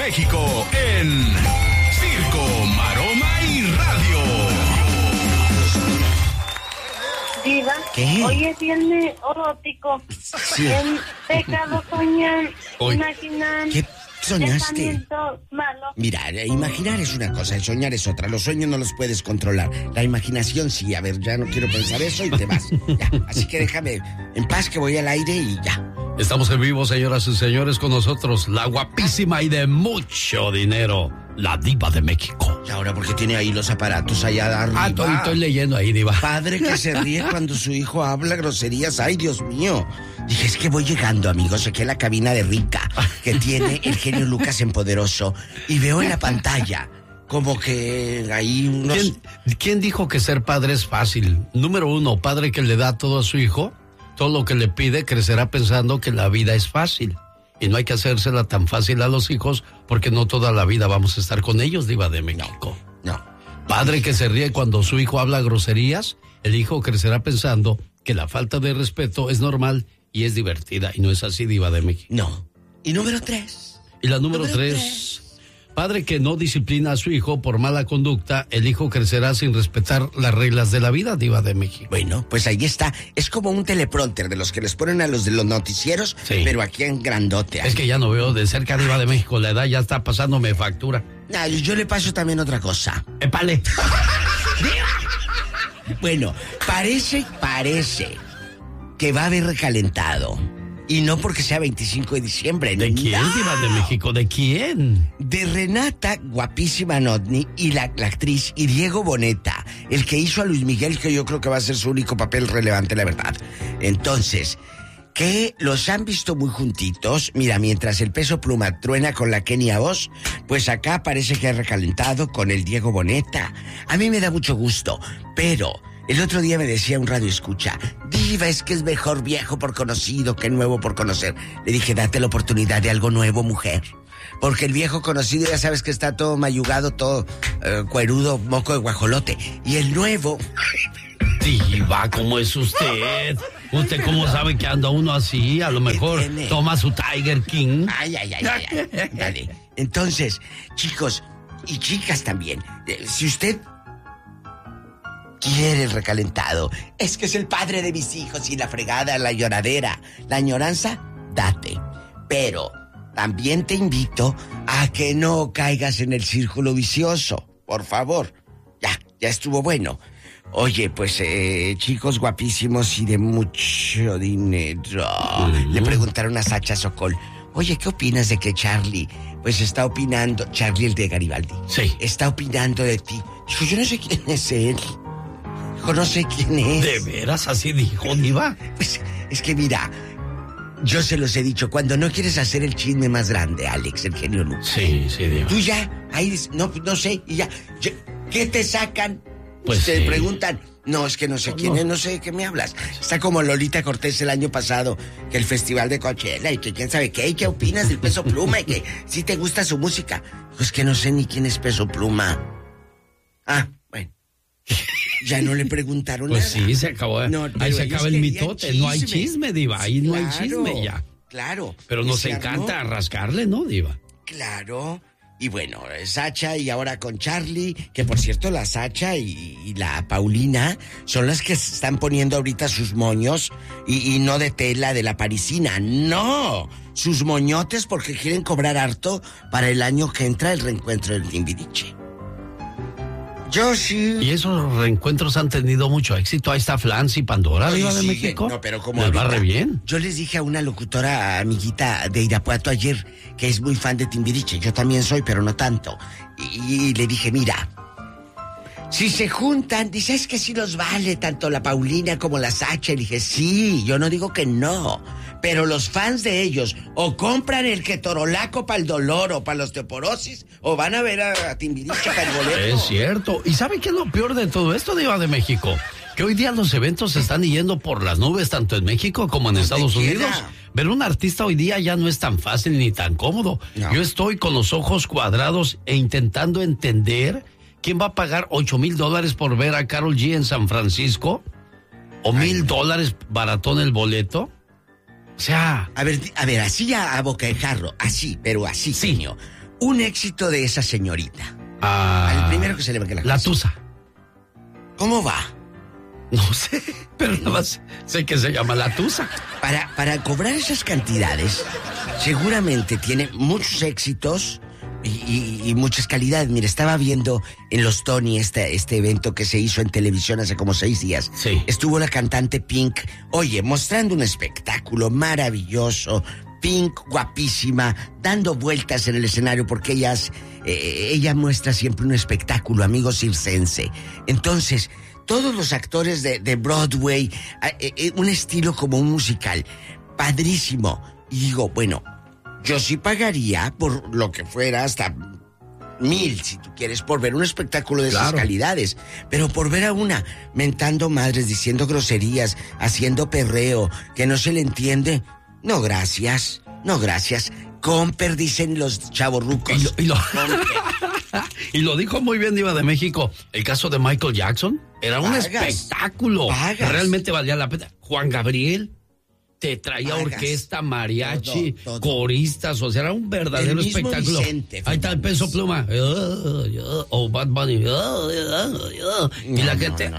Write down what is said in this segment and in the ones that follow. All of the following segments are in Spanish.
México en Circo, Maroma y Radio. Diva, ¿Qué? hoy es viernes erótico. Sí. En pecado soñan, Hoy. imaginan. ¿Qué soñaste? Pensamientos malos. Mira, imaginar es una cosa, el soñar es otra. Los sueños no los puedes controlar. La imaginación sí. A ver, ya no quiero pensar eso y te vas. Ya. Así que déjame en paz que voy al aire y ya. Estamos en vivo, señoras y señores, con nosotros la guapísima y de mucho dinero, la diva de México. Y ahora, porque tiene ahí los aparatos allá arriba. Estoy leyendo ahí, diva. Padre que se ríe cuando su hijo habla groserías. Ay, Dios mío. Dije, es que voy llegando, amigos, aquí a la cabina de Rica, que tiene el genio Lucas en Poderoso, y veo en la pantalla como que hay unos... ¿Quién dijo que ser padre es fácil? Número uno, padre que le da todo a su hijo, todo lo que le pide, crecerá pensando que la vida es fácil. Y no hay que hacérsela tan fácil a los hijos, porque no toda la vida vamos a estar con ellos, diva de México. No. Padre que se ríe cuando su hijo habla groserías, el hijo crecerá pensando que la falta de respeto es normal y es divertida, y no es así, diva de México. No. Y número 3. Y la número 3, padre que no disciplina a su hijo por mala conducta, el hijo crecerá sin respetar las reglas de la vida, diva de México. Bueno, pues ahí está. Es como un teleprompter de los que les ponen a los de los noticieros, Sí. pero aquí en grandote. Es que ya no veo de cerca, diva de México, la edad ya está pasándome factura. Yo le paso también otra cosa. ¡Épale! Bueno, parece que va a haber recalentado. Y no porque sea 25 de diciembre. ¿De quién, no. diva de México? ¿De quién? De Renata, guapísima Notni, y la actriz, y Diego Boneta, el que hizo a Luis Miguel, que yo creo que va a ser su único papel relevante, la verdad. Entonces, que los han visto muy juntitos. Mira, mientras el Peso Pluma truena con la Kenia Oz, pues acá parece que ha recalentado con el Diego Boneta. A mí me da mucho gusto, pero... El otro día me decía un radio escucha, diva, es que es mejor viejo por conocido que nuevo por conocer. Le dije, date la oportunidad de algo nuevo, mujer. Porque el viejo conocido ya sabes que está todo mayugado, todo cuerudo, moco de guajolote. Y el nuevo... Diva, ¿cómo es usted? ¿Usted cómo sabe que anda uno así? A lo mejor tiene? toma su Tiger King. Ay. Dale. Entonces, chicos y chicas también, si usted... quiere el recalentado, es que es el padre de mis hijos y la fregada, la lloradera, la añoranza, date. Pero también te invito a que no caigas en el círculo vicioso, por favor. Ya estuvo bueno. Oye, pues chicos guapísimos y de mucho dinero. Le preguntaron a Sacha Sokol, oye, ¿qué opinas de que Charlie, pues está opinando, Charlie el de Garibaldi? Sí. Está opinando de ti. Dijo, yo no sé quién es él. Dijo, no sé quién es. ¿De veras así dijo, diva? Pues, es que mira, yo se los he dicho, cuando no quieres hacer el chisme más grande, Alex, el genio Lucas. Sí, diva. Tú ya, ahí, no sé, y ya, ¿qué te sacan? Pues te sí. preguntan, no, es que no sé quién es, no sé de qué me hablas. Está como Lolita Cortés el año pasado, que el festival de Coachella, y que quién sabe qué, y qué opinas del Peso Pluma, y que si te gusta su música. Pues que no sé ni quién es Peso Pluma. Bueno. Ya no le preguntaron Pues nada. sí, se acabó. No, ahí pero se ellos acaba el querían mitote. No hay chisme, diva. Ahí no hay chisme ya. Claro. Pero Y nos se encanta armó. rascarle, ¿no, diva? Claro. Y bueno, Sacha y ahora con Charlie, que por cierto la Sacha y la Paulina son las que se están poniendo ahorita sus moños y no de tela de la parisina, no, sus moñotes porque quieren cobrar harto para el año que entra el reencuentro del Timbiriche. Yo sí. Y esos reencuentros han tenido mucho éxito. Ahí está Flans y Pandora, diva de Sigue. México. No, pero como les va ahorita, re bien. Yo les dije a una locutora amiguita de Irapuato ayer, que es muy fan de Timbiriche, yo también soy, pero no tanto. Y le dije, mira, si se juntan, dice, es que sí los vale tanto la Paulina como la Sacha. Le dije, sí, yo no digo que no, pero los fans de ellos o compran el ketorolaco para el dolor o para la osteoporosis o van a ver a Timbiriche para el boleto. Es cierto. ¿Y sabe qué es lo peor de todo esto, diva de México? Que hoy día los eventos se están yendo por las nubes, tanto en México como en Estados Unidos. Ver un artista hoy día ya no es tan fácil ni tan cómodo. No. Yo estoy con los ojos cuadrados e intentando entender quién va a pagar $8,000 por ver a Karol G en San Francisco, o $1,000 baratón el boleto. O sea... A ver, así a boca de jarro, así, pero así, Sí. señor. Un éxito de esa señorita. Ah, Al primero que se le ve que la La canción. Tusa. ¿Cómo va? No sé, pero nada más sé que se llama La Tusa. Para cobrar esas cantidades, seguramente tiene muchos éxitos y muchas calidades. Mira, estaba viendo en los Tony este evento que se hizo en televisión hace como 6 días. Sí. Estuvo la cantante Pink, oye, mostrando un espectáculo maravilloso. Pink, guapísima, dando vueltas en el escenario porque ella muestra siempre un espectáculo, amigo circense. Entonces, todos los actores de Broadway, un estilo como un musical, padrísimo. Y digo, bueno, yo sí pagaría por lo que fuera hasta 1,000, si tú quieres, por ver un espectáculo de esas calidades. Pero por ver a una mentando madres, diciendo groserías, haciendo perreo, que no se le entiende, no gracias, no gracias. Comper, dicen los chavorrucos. Y lo dijo muy bien Diva de México. El caso de Michael Jackson era un espectáculo. Realmente valía la pena. Juan Gabriel te traía orquesta, mariachi, todo. Coristas, o sea, era un verdadero espectáculo. Vicente, ahí está el Peso Pluma. O Bad Bunny. Y la gente...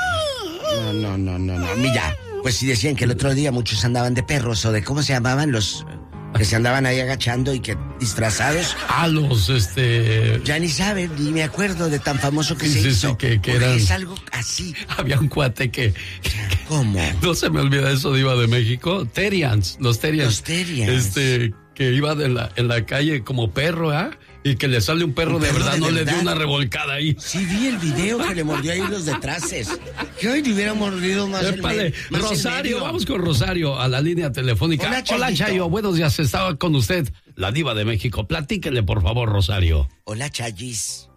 No. Mira, pues sí decían que el otro día muchos andaban de perros o de cómo se llamaban los que se andaban ahí agachando y que disfrazados. Ya ni saben, ni me acuerdo de tan famoso que se hizo. Sí, que eran... Es algo así. Había un cuate que... ¿Cómo? No se me olvida eso, Diva de México. Terians, los Terians. Los Terians. Que iba en la calle como perro, ¿ah? Y que le sale un perro de verdad, no le dio una revolcada ahí. Sí, vi el video que le mordió ahí los detraces. Que hoy le hubiera mordido más más Rosario, vamos con Rosario a la línea telefónica. Hola, Chayo, buenos días, estaba con usted, la Diva de México. Platíquele, por favor, Rosario. Hola, Chayis.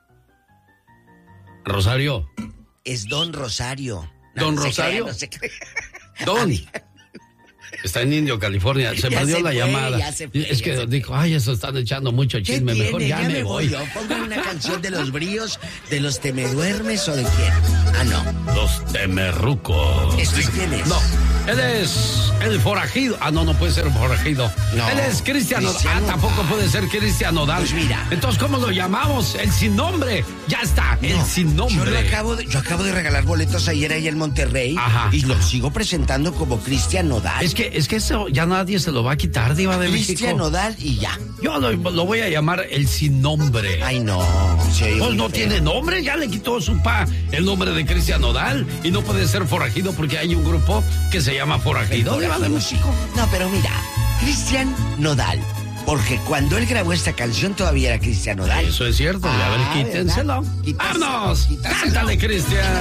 Rosario. Es Don Rosario. ¿Don Rosario? Don. Está en Indio, California. Se perdió la llamada. Es que dijo, ay, eso están echando mucho chisme. Mejor ya me voy. Pongan una canción de los Bríos, de los Temeduermes o de quién. Ah, no. Los Temerrucos. ¿Quién es? No, él es el forajido. Ah, no puede ser un forajido. No. Él es Cristian Nodal. Ah, tampoco puede ser Cristian Nodal. Pues mira. Entonces, ¿cómo lo llamamos? El sin nombre. Ya está, el sin nombre. Yo acabo de regalar boletos ayer ahí en Monterrey. Ajá. Y lo sigo presentando como Cristian Nodal. Es que eso ya nadie se lo va a quitar, Diva de México. Cristian Nodal y ya. Yo lo voy a llamar el sin nombre. Ay, no. Sí, pues no tiene nombre, ya le quitó su el nombre de Cristian Nodal. Y no puede ser forajido porque hay un grupo que se llama Forajido, Diva de México. No, pero mira, Cristian Nodal. Porque cuando él grabó esta canción todavía era Cristian Nodal. Eso es cierto. A ver, quítenselo. ¡Vámonos! ¡Cántale, Cristian!